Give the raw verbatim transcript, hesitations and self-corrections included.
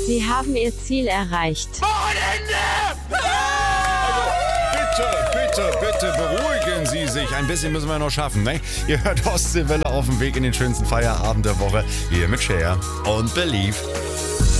Sie haben Ihr Ziel erreicht. Bitte, bitte, bitte beruhigen Sie sich. Ein bisschen müssen wir noch schaffen, ne? Ihr hört Ostseewelle auf dem Weg in den schönsten Feierabend der Woche. Hier mit Cher und Believe.